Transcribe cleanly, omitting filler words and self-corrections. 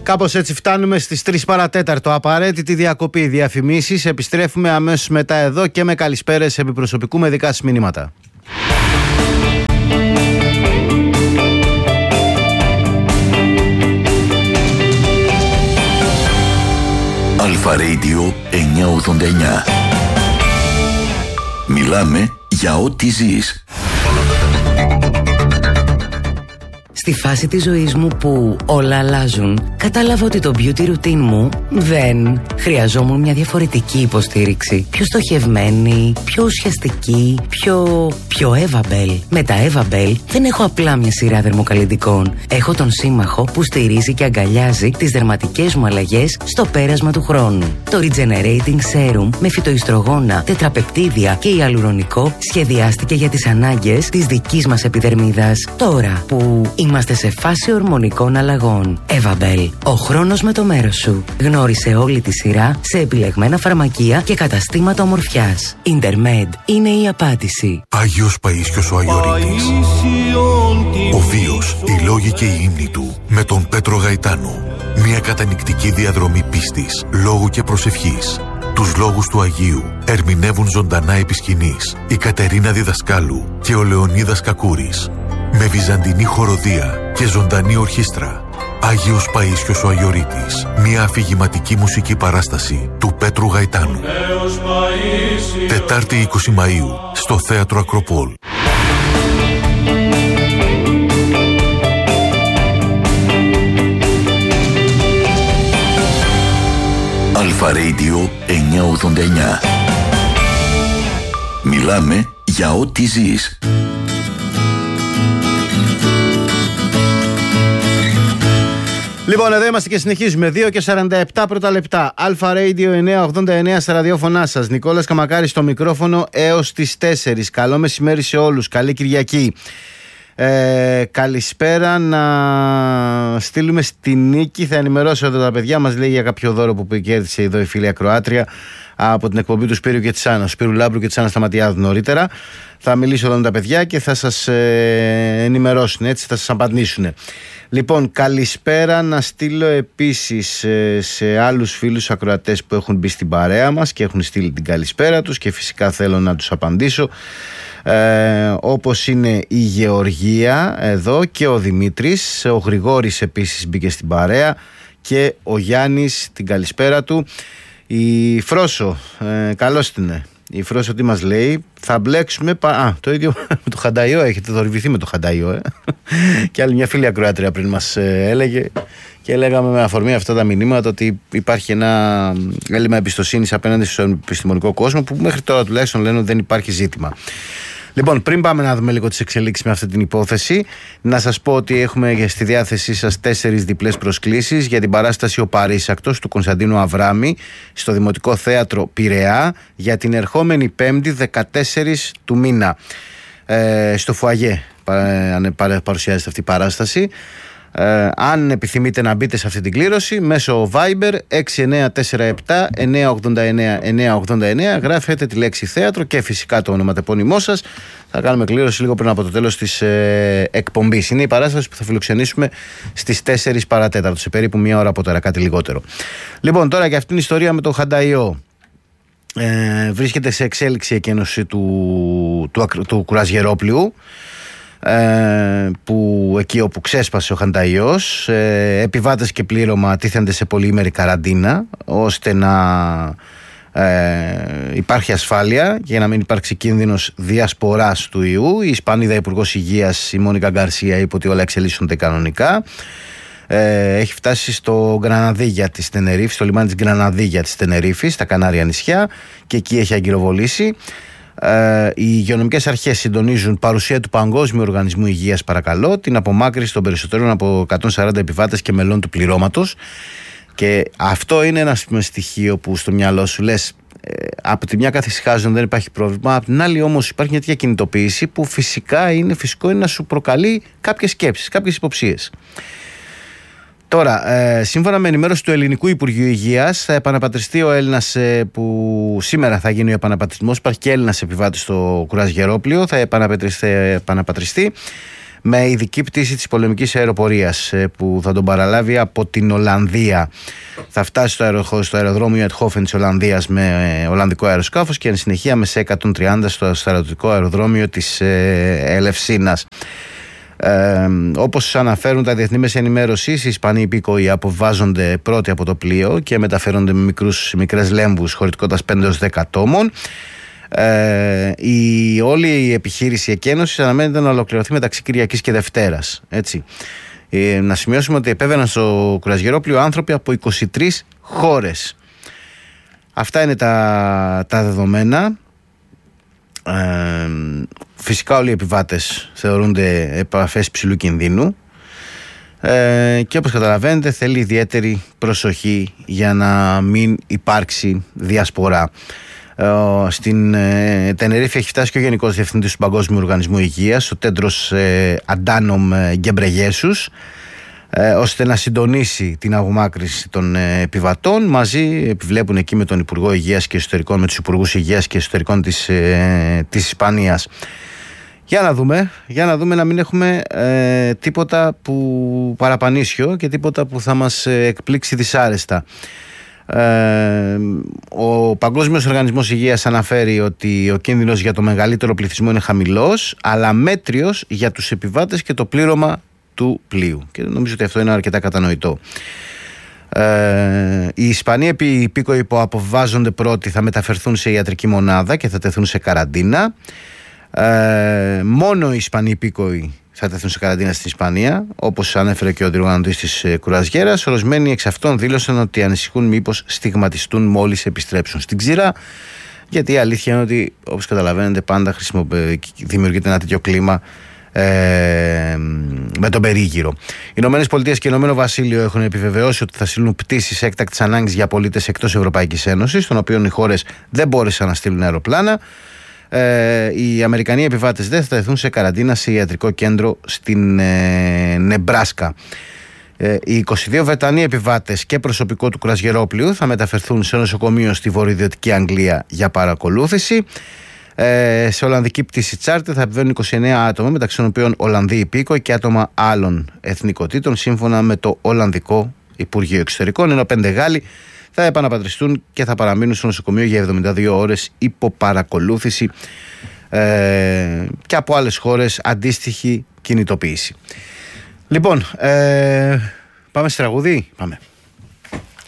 Κάπως έτσι φτάνουμε στις 3 παρατέταρτο. Απαραίτητη διακοπή, διαφημίσεις. Επιστρέφουμε αμέσως μετά εδώ και με καλησπέρες επί προσωπικού με δικά σας μηνύματα. Αλφα Radio 989. Μιλάμε για ό,τι ζεις. Στη φάση της ζωής μου που όλα αλλάζουν, κατάλαβα ότι το beauty routine μου δεν χρειαζόμουν μια διαφορετική υποστήριξη. Πιο στοχευμένη, πιο ουσιαστική, πιο Evabel. Με τα Evabel δεν έχω απλά μια σειρά δερμοκαλλυντικών. Έχω τον σύμμαχο που στηρίζει και αγκαλιάζει τις δερματικές μου αλλαγές στο πέρασμα του χρόνου. Το Regenerating Serum με φυτοϊστρογόνα, τετραπεπτίδια και ιαλουρονικό σχεδιάστηκε για τις ανάγκες της δικής μας επιδερμίδας. Τώρα που είμαστε σε φάση ορμονικών αλλαγών. Evabel. Ο χρόνος με το μέρος σου. Γνώρισε όλη τη σειρά σε επιλεγμένα φαρμακεία και καταστήματα ομορφιάς. Intermed είναι η απάντηση. Άγιος Παΐσιος ο Αγιορείτης. Ο βίος, οι λόγοι και οι ύμνοι του. Με τον Πέτρο Γαϊτάνο. Μια κατανυκτική διαδρομή πίστης, λόγου και προσευχής. Τους λόγους του Αγίου ερμηνεύουν ζωντανά επί σκηνής η Κατερίνα Διδασκάλου και ο Λεωνίδας Κακούρης. Με βυζαντινή χοροδία και ζωντανή ορχήστρα. Άγιος Παΐσιος ο Αγιορείτης. Μια αφηγηματική μουσική παράσταση του Πέτρου Γαϊτάνου. Τετάρτη 20 Μαΐου στο Θέατρο Ακροπόλ. Αλφα Radio 989. Μιλάμε για ό,τι ζεις. Λοιπόν, εδώ είμαστε και συνεχίζουμε. 2 και 47 πρώτα λεπτά. Αλφα Radio 989 στα ραδιόφωνά σας. Νικόλας Καμακάρης στο μικρόφωνο έως τις 4. Καλό μεσημέρι σε όλους. Καλή Κυριακή. Καλησπέρα να στείλουμε στη Νίκη. Θα ενημερώσω εδώ τα παιδιά. Μας λέει για κάποιο δώρο που κέρδισε εδώ η φίλη Ακροάτρια από την εκπομπή του Σπύρου και της Άννας, Σπύρου Λάμπρου και της Άννας Σταματιάδου νωρίτερα. Θα μιλήσω εδώ με τα παιδιά και θα σας ενημερώσουν, έτσι, θα σας απαντήσουν. Λοιπόν, καλησπέρα να στείλω επίσης σε άλλους φίλους ακροατές που έχουν μπει στην παρέα μας και έχουν στείλει την καλησπέρα τους και φυσικά θέλω να τους απαντήσω. Όπως είναι η Γεωργία εδώ και ο Δημήτρης, ο Γρηγόρης επίσης μπήκε στην παρέα και ο Γιάννης την καλησπέρα του. Η Φρόσο, καλώς την είναι. Η Φρόσο τι μας λέει? Θα μπλέξουμε. Το ίδιο με το Χανταϊό. Έχετε θορυβηθεί με το Χανταϊό. Και άλλη μια φίλη ακροάτρια πριν μας έλεγε και λέγαμε με αφορμή αυτά τα μηνύματα ότι υπάρχει ένα έλλειμμα εμπιστοσύνης απέναντι στον επιστημονικό κόσμο που μέχρι τώρα τουλάχιστον λένε ότι δεν υπάρχει ζήτημα. Λοιπόν, πριν πάμε να δούμε λίγο τις εξελίξεις με αυτή την υπόθεση, να σας πω ότι έχουμε στη διάθεσή σας 4 διπλές προσκλήσεις για την παράσταση «Ο Παρήσακτος» του Κωνσταντίνου Αβράμη στο Δημοτικό Θέατρο Πειραιά για την ερχόμενη Πέμπτη 14 του μήνα. Στο Φουαγέ παρουσιάζεται αυτή η παράσταση. Αν επιθυμείτε να μπείτε σε αυτή την κλήρωση μέσω Viber 6947 989 989 γράφετε τη λέξη θέατρο και φυσικά το ονοματεπώνυμό σας. Θα κάνουμε κλήρωση λίγο πριν από το τέλος της εκπομπής. Είναι η παράσταση που θα φιλοξενήσουμε στις 4 παρατέταρτο, σε περίπου μία ώρα από τώρα, κάτι λιγότερο. Λοιπόν, τώρα και αυτήν την ιστορία με το Χανταϊό. Βρίσκεται σε εξέλιξη η εκένωση του Κουραζιερόπλιου, που εκεί όπου ξέσπασε ο Χανταϊός, επιβάτες και πλήρωμα τίθενται σε πολυήμερη καραντίνα ώστε να υπάρχει ασφάλεια και να μην υπάρξει κίνδυνος διασποράς του ιού. Η Ισπανίδα Υπουργός Υγείας, η Μόνικα Γκαρσία, είπε ότι όλα εξελίσσονται κανονικά. Έχει φτάσει στο Γκραναδίγια της Τενερίφης, στο λιμάνι της Γκραναδίγια της Τενερίφης, στα Κανάρια νησιά, και εκεί έχει αγκυροβολήσει. Οι υγειονομικές αρχές συντονίζουν παρουσία του Παγκόσμιου Οργανισμού Υγείας, παρακαλώ, την απομάκρυνση των περισσότερων από 140 επιβάτες και μελών του πληρώματος. Και αυτό είναι ένα στοιχείο που στο μυαλό σου λες, από τη μια καθησυχάζουν, δεν υπάρχει πρόβλημα, από την άλλη όμως υπάρχει μια τέτοια κινητοποίηση που φυσικό είναι να σου προκαλεί κάποιες σκέψεις, κάποιες υποψίες. Τώρα, σύμφωνα με ενημέρωση του Ελληνικού Υπουργείου Υγείας, θα επαναπατριστεί ο Έλληνας που σήμερα θα γίνει ο επαναπατρισμός. Υπάρχει και Έλληνας επιβάτης στο Κουραζιερόπλιο, θα επαναπατριστεί με ειδική πτήση της πολεμικής αεροπορίας που θα τον παραλάβει από την Ολλανδία. Θα φτάσει στο αεροδρόμιο Eindhoven της Ολλανδίας με ολλανδικό αεροσκάφος και εν συνεχεία με σε 130 στο στρατιωτικό αεροδρόμιο της Ελευσίνας. Όπως αναφέρουν τα διεθνή μέσα ενημέρωσης, οι Ισπανοί υπήκοοι αποβάζονται πρώτοι από το πλοίο και μεταφέρονται με μικρές λέμβους χωρητικότητας 5-10 ατόμων. Η όλη η επιχείρηση εκένωσης αναμένεται να ολοκληρωθεί μεταξύ Κυριακής και Δευτέρας. Έτσι. Να σημειώσουμε ότι επέβαιναν στο κουρασγερόπλοιο άνθρωποι από 23 χώρες. Αυτά είναι τα δεδομένα. Φυσικά όλοι οι επιβάτες θεωρούνται επαφές υψηλού κινδύνου και όπως καταλαβαίνετε θέλει ιδιαίτερη προσοχή για να μην υπάρξει διασπορά. Στην Τενερίφη έχει φτάσει και ο Γενικός Διευθυντής του Παγκόσμιου Οργανισμού Υγείας, ο Τέντρος Αντάνομ Γκεμπρεγιέσους, ώστε να συντονίσει την απομάκρυνση των επιβατών. Μαζί επιβλέπουν εκεί με τον Υπουργό Υγείας και Εσωτερικών, με τους Υπουργούς Υγείας και Εσωτερικών της Ισπανίας. Για να δούμε να μην έχουμε τίποτα που παραπανίσιο και τίποτα που θα μας εκπλήξει δυσάρεστα. Ο Παγκόσμιος Οργανισμός Υγείας αναφέρει ότι ο κίνδυνος για το μεγαλύτερο πληθυσμό είναι χαμηλός, αλλά μέτριος για τους επιβάτες και το πλήρωμα του πλοίου, και νομίζω ότι αυτό είναι αρκετά κατανοητό. Οι Ισπανοί υπήκοοι που αποβάζονται πρώτοι θα μεταφερθούν σε ιατρική μονάδα και θα τεθούν σε καραντίνα. Μόνο οι Ισπανοί υπήκοοι θα τεθούν σε καραντίνα στην Ισπανία, όπως ανέφερε και ο διοργανωτής της κουρασγέρας. Ορισμένοι εξ αυτών δήλωσαν ότι ανησυχούν μήπως στιγματιστούν μόλις επιστρέψουν στην ξηρά, γιατί η αλήθεια είναι ότι, όπως καταλαβαίνετε, πάντα δημιουργείται ένα τέτοιο κλίμα με τον περίγυρο. Οι Ηνωμένες Πολιτείες και Ηνωμένο Βασίλειο έχουν επιβεβαιώσει ότι θα στείλουν πτήσεις έκτακτης ανάγκης για πολίτες εκτός Ευρωπαϊκής Ένωσης, των οποίων οι χώρες δεν μπόρεσαν να στείλουν αεροπλάνα. Οι Αμερικανοί επιβάτες δεν θα τεθούν σε καραντίνα σε ιατρικό κέντρο στην Νεμπράσκα. Οι 22 Βρετανοί επιβάτες και προσωπικό του κουρασγερόπλοιου θα μεταφερθούν σε νοσοκομείο στη βορειοδυτική Αγγλία για παρακολούθηση. Σε Ολλανδική πτήση τσάρτερ θα επιβαίνουν 29 άτομα, μεταξύ των οποίων Ολλανδοί υπήκοοι και άτομα άλλων εθνικοτήτων, σύμφωνα με το Ολλανδικό Υπουργείο Εξωτερικών, ενώ 5 Γάλλοι θα επαναπατριστούν και θα παραμείνουν στο νοσοκομείο για 72 ώρες υπό παρακολούθηση, και από άλλες χώρες αντίστοιχη κινητοποίηση. Λοιπόν, πάμε σε τραγούδι. Πάμε.